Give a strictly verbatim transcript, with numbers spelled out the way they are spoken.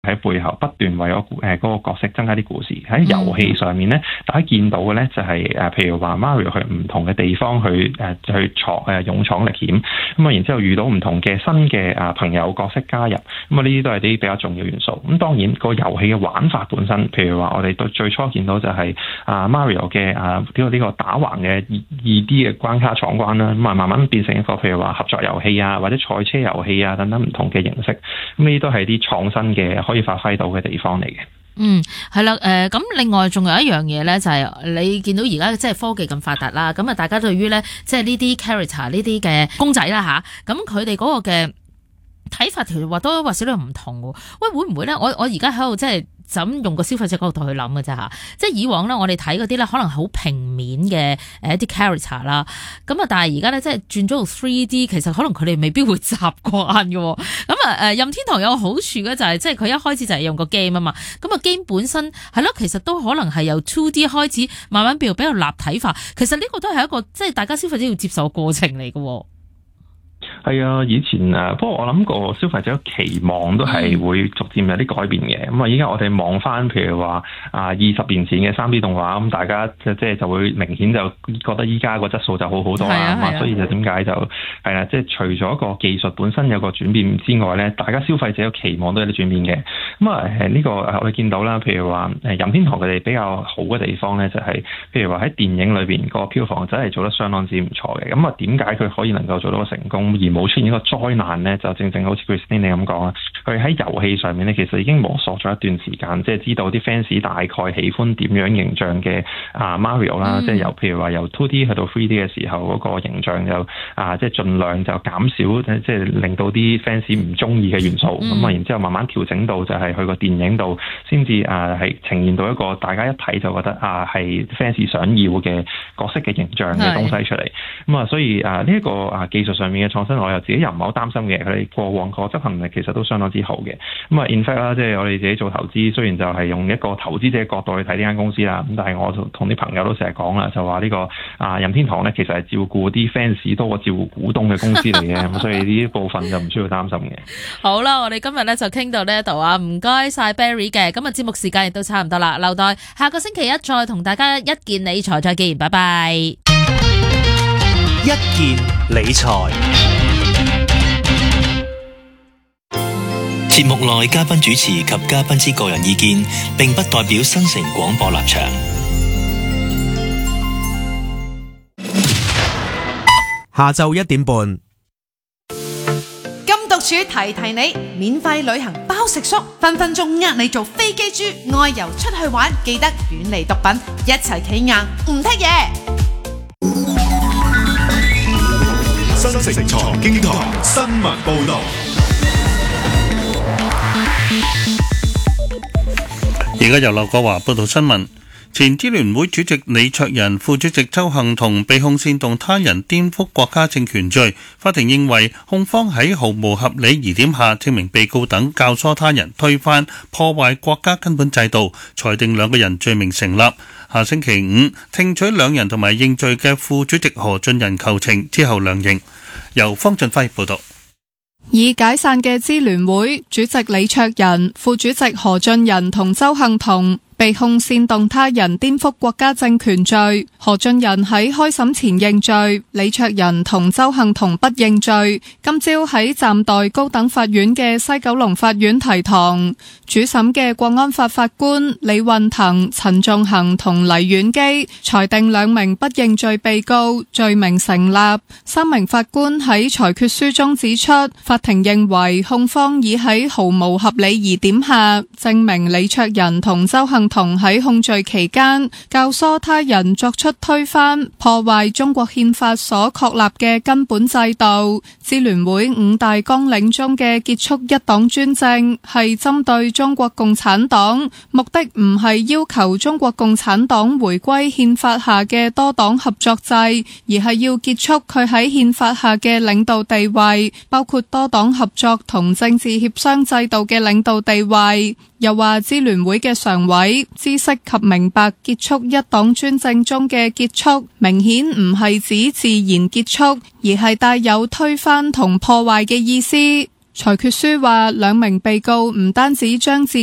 喺背後不斷為咗誒嗰個角色增加啲故事。喺遊戲上面咧，大家見到嘅咧就係誒，譬如話 Mario 去唔同嘅地方去誒去闖誒勇闖歷險，咁啊然之後遇到唔同嘅新嘅啊朋友角色加入，咁啊呢啲都係啲比較重要元素。咁當然個遊戲嘅玩法本身，譬如話我哋對最初見到就係啊 Mario 嘅啊呢個呢個打橫嘅二 D 嘅關卡闖關啦，咁啊慢慢變成一個譬如話合作遊戲啊或者賽車遊戲啊等等唔同嘅形式，咁呢啲都係啲創新嘅可以發揮到嘅地方嚟嘅。 嗯，係啦，誒、呃，咁另外仲有一樣嘢咧，就係、是、你見到而家即係科技咁發達啦，咁啊，大家對於咧即係呢啲 character 呢啲嘅公仔啦吓，咁佢哋嗰個嘅睇法條或多或少都唔同喎。喂，會唔會咧？我我而家喺度即係就咁用個消費者角度去諗嘅啫吓，即係以往咧我哋睇嗰啲咧可能好平面嘅誒一啲 character 啦，咁啊但係而家咧即係轉咗到 three D， 其實可能佢哋未必會習慣嘅。咁啊誒任天堂有個好處嘅就係即係佢一開始就係用個 game 啊嘛，咁啊 game 本身係咯，其實都可能係由 two D 開始慢慢變到比較立體化，其實呢個都係一個即係大家消費者要接受嘅過程嚟嘅。 係啊，以前誒，不過我諗個消費者期望都係會逐漸有啲改變嘅。咁啊，依家我哋望翻，譬如話啊，二十年前嘅三 D 動畫，咁大家即係就會明顯就覺得依家個質素就好好多啦。咁啊，所以就點解就係啦，即係除咗個技術本身有個轉變之外咧，大家消費者嘅期望都有啲轉變嘅。咁啊，誒呢個我哋見到啦，譬如話誒任天堂佢哋比較好嘅地方咧，就係譬如話喺電影裏邊個票房真係做得相當之唔錯嘅。咁啊，點解佢可以能夠做到個成功？而冇出現一個災難咧，就正正好似 Christine 你咁講啦，佢喺遊戲上面咧，其實已經摸索咗一段時間，即係知道啲 fans 大概喜歡點樣形象嘅啊 Mario 啦、嗯，即係由譬如話由 two D 去到 three D 嘅時候嗰、那個形象就啊，即係盡量就減少，即係令到啲 fans 唔中意嘅元素，咁、嗯、啊，然之後慢慢調整到就係去個電影度，先至啊係呈現到一個大家一睇就覺得啊係 fans 想要嘅角色嘅形象嘅東西出嚟。咁啊，所以啊呢一個啊技術上面嘅創新，我又自己又唔係好擔心嘅。佢哋過往個執行力其實都相當之好嘅。咁啊 in fact 啦，即係我哋自己做投資，雖然就係用一個投資者角度去睇呢間公司啦，咁但係我同啲朋友都成日講啦，就話呢個啊任天堂咧其實係照顧啲 fans 多過照顧股東嘅公司嚟嘅，咁所以呢一部分就唔需要擔心嘅。 好啦，我哋今日咧就傾到呢一度啊，唔該晒 Barry 嘅。咁啊節目時間亦都差唔多啦，留待下個星期一再同大家一見理財再見，拜拜。 一件理財節目內嘉賓主持及嘉賓之個人意見，並不代表新城廣播立場。 下晝一點半， 金獨處提提你，免費旅行包食宿，分分鐘呃你做飛機豬，外遊出去玩，記得遠離毒品，一齊企硬唔剔嘢。 新城財經台新聞報道。 而家由劉國華報道新聞。前支聯會主席李卓人、副主席鄒幸彤被控煽動他人顛覆國家政權罪，法庭認為控方喺毫無合理疑點下證明被告等教唆他人推翻、破壞國家根本制度，裁定兩個人罪名成立。下星期五聽取兩人同埋認罪嘅副主席何俊仁求情之後量刑。由方俊輝報道。 已解散嘅支聯會主席李卓人、副主席何俊仁同鄒幸彤被控煽動他人顛覆國家政權罪。何俊仁喺開審前認罪，李卓人同鄒幸彤不認罪。今朝喺暫代高等法院嘅西九龍法院提堂。主審嘅國安法法官李運騰、陳仲衡同黎婉基裁定兩名不認罪被告罪名成立。三名法官喺裁決書中指出，法庭認為控方已喺毫無合理疑點下證明李卓人同鄒幸彤喺控罪期間教唆他人作出推翻、破壞中國憲法所確立嘅根本制度。支聯會五大綱領中嘅結束一黨專政係針對中國共產黨，目的唔係要求中國共產黨回歸憲法下嘅多黨合作制，而係要結束佢喺憲法下嘅領導地位，包括多黨合作同政治協商制度嘅領導地位。又話支聯會嘅常委知悉及明白結束一黨專政中嘅結束，明顯唔係指自然結束，而係帶有推翻同破壞嘅意思。 裁決書話，兩名被告唔單止將自